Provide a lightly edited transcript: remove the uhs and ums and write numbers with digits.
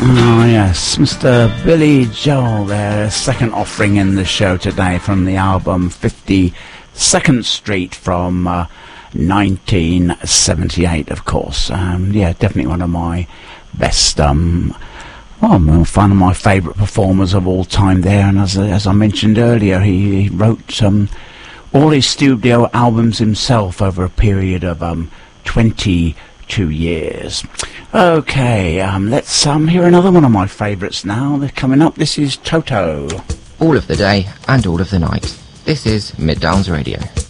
Oh yes, Mr. Billy Joel there, second offering in the show today from the album 52nd Street from 1978, of course. Yeah, definitely one of my best, one of my favourite performers of all time there, and as I mentioned earlier, he wrote all his studio albums himself over a period of 22 years. Okay, let's hear another one of my favourites now. They're coming up. This is Toto. All of the day and all of the night. This is Mid Downs Radio.